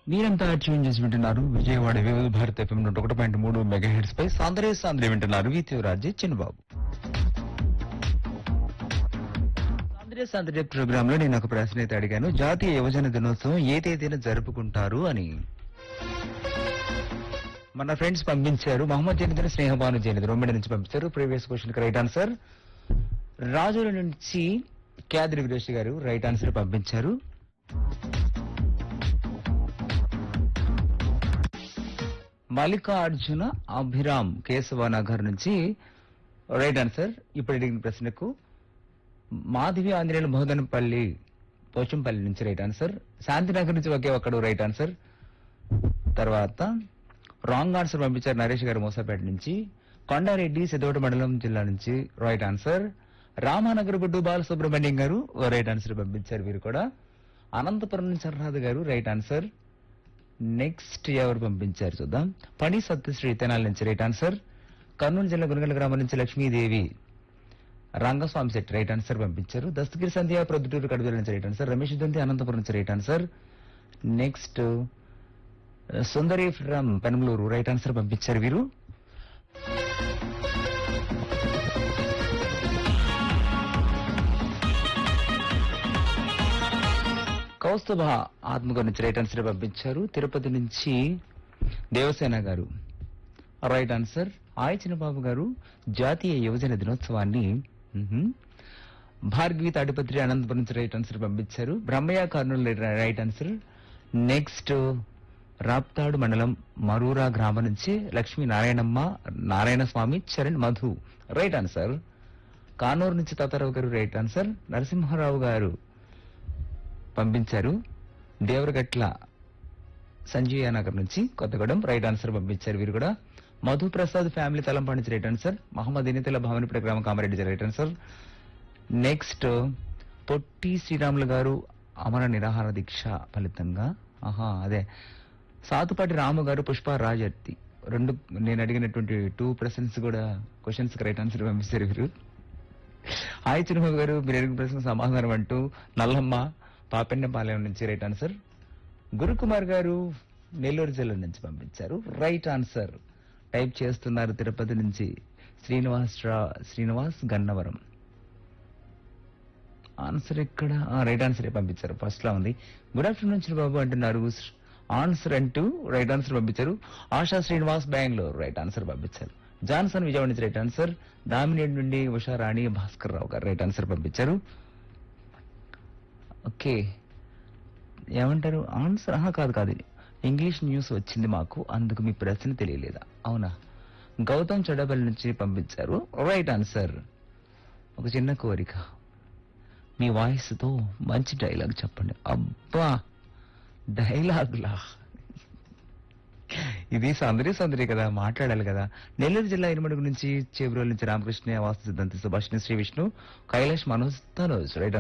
మీరంతా ట్యూన్ చేసి వింటున్నారు విజయవాడ వివిధ భారత్ ఎఫ్ఎం 101.3 మెగా హెడ్స్ పై సాంద్రే వింటున్నారు విత్యురాజు చిన్నబాబు. సాంద్రే ప్రోగ్రామ్ లో నేను ఒక ప్రశ్న అయితే అడిగాను, జాతీయ యువజన దినోత్సవం ఏ తేదీన జరుపుకుంటారు అని. మన ఫ్రెండ్స్ పంపించారు. మహమ్మద్ జనీద్, స్నేహబాను జనీద్ రొమ్మిడి నుంచి పంపించారు. ప్రీవియస్ క్వశ్చన్ కి రైట్ ఆన్సర్. రాజుల నుంచి క్యాద్రి వీరేష్ గారు రైట్ ఆన్సర్ పంపించారు. మల్లికార్జున అభిరామ్ కేశవనగర్ నుంచి రైట్ ఆన్సర్. ఇప్పుడు అడిగిన ప్రశ్నకు మాధవి ఆంజనేయులు బోధనపల్లి పోచంపల్లి నుంచి రైట్ ఆన్సర్. శాంతినగర్ నుంచి ఒకే ఒక్కడు రైట్ ఆన్సర్. తర్వాత రాంగ్ ఆన్సర్ పంపించారు నరేష్ గారు మోసాపేట నుంచి. కొండారెడ్డి సిద్ధోట మండలం జిల్లా నుంచి రైట్ ఆన్సర్. రామానగర్ గుడ్డు బాలసుబ్రహ్మణ్యం గారు రైట్ ఆన్సర్ పంపించారు. వీరు కూడా అనంతపురం నుంచి అర్రాధ గారు రైట్ ఆన్సర్. నెక్స్ట్ ఎవరు పంపించారు చూద్దాం. పని సత్యశ్రీ తెనాలి నుంచి రైట్ ఆన్సర్. కర్నూలు జిల్లా గునగండ్ల గ్రామం నుంచి లక్ష్మీదేవి రంగస్వామి శెట్టి రైట్ ఆన్సర్ పంపించారు. దస్తగిరి సంధ్య ప్రొద్దుటూరు కడుదల నుంచి రైట్ ఆన్సర్. రమేష్ దంతి అనంతపురం నుంచి right answer. Next Sundari from Penamaluru right answer పంపించారు వీరు. కౌస్తుభ ఆత్మగారి నుంచి రైట్ ఆన్సర్ పంపించారు. తిరుపతి నుంచి దేవసేన గారు రైట్ ఆన్సర్. ఆయ్ చిన్నబాబు గారు జాతీయ యువజన దినోత్సవాన్ని భార్గవి తాడిపత్రి అనంతపురం నుంచి రైట్ ఆన్సర్ పంపించారు. Brahmaiah Kurnool right answer. Next Raptadu మండలం మరూరా గ్రామం నుంచి లక్ష్మీ నారాయణమ్మ నారాయణ స్వామి చరణ్ మధు రైట్ ఆన్సర్. కానూరు నుంచి తాతారావు గారు రైట్ ఆన్సర్. నరసింహారావు గారు పంపించారు. దేవరగట్ల సంజీయ నగర్ నుంచి కొత్తగూడెం రైట్ ఆన్సర్ పంపించారు వీరు కూడా. మధు ప్రసాద్ ఫ్యామిలీ తలంపాడు నుంచి రైట్ ఆన్సర్. మహమ్మద్ ఇనితల భావనపేట గ్రామం Kamareddy right answer. Next Potti Sriramulu గారు అమర నిరాహార దీక్ష ఫలితంగా అదే సాతుపాటి రాము గారు పుష్ప రాజర్తి రెండు నేను అడిగినటువంటి 2 ప్రశ్నస్ కూడా క్వశ్చన్స్ రైట్ ఆన్సర్ పంపించారు వీరు. హాయ్ చిరుబాబు గారు మీరు అడిగిన ప్రశ్న సమాధానం అంటూ నల్లమ్మ పాపెన్నపాలెం నుంచి రైట్ ఆన్సర్. గురుకుమార్ గారు నెల్లూరు జిల్లా నుంచి పంపించారు రైట్ ఆన్సర్. టైప్ చేస్తున్నారు తిరుపతి నుంచి శ్రీనివాస్ గన్నవరం. ఆన్సర్ ఇక్కడ రైట్ ఆన్సర్ పంపించారు. ఫస్ట్ లా ఉంది. గుడ్ ఆఫ్టర్నూన్ చిరుబాబు అంటున్నారు. ఆన్సర్ అంటూ రైట్ ఆన్సర్ పంపించారు. ఆశా శ్రీనివాస్ బెంగళూరు రైట్ ఆన్సర్ పంపించారు. జాన్సన్ విజయవాడ నుంచి రైట్ ఆన్సర్. దామినేట్ నుండి ఉషారాణి భాస్కర్ రావు గారు రైట్ ఆన్సర్ పంపించారు. ఓకే ఏమంటారు ఆన్సర్ కాదు ఇంగ్లీష్ న్యూస్ వచ్చింది మాకు అందుకు మీ ప్రశ్న తెలియలేదా? అవునా. గౌతమ్ చెడపల్లి నుంచి పంపించారు రైట్ ఆన్సర్. ఒక చిన్న కోరిక, మీ వాయిస్ తో మంచి డైలాగ్ చెప్పండి. అబ్బా డైలాగ్లా ఇది సందరి కదా, మాట్లాడాలి కదా. నెల్లూరు జిల్లా ఇనుమడుగు నుంచి చేబ్రోలు నుంచి రామకృష్ణ వాస్తు సిద్ధాంతి సుభాషిణి శ్రీ విష్ణు కైలాష్ మనోజ్ తనోజ్ రైట్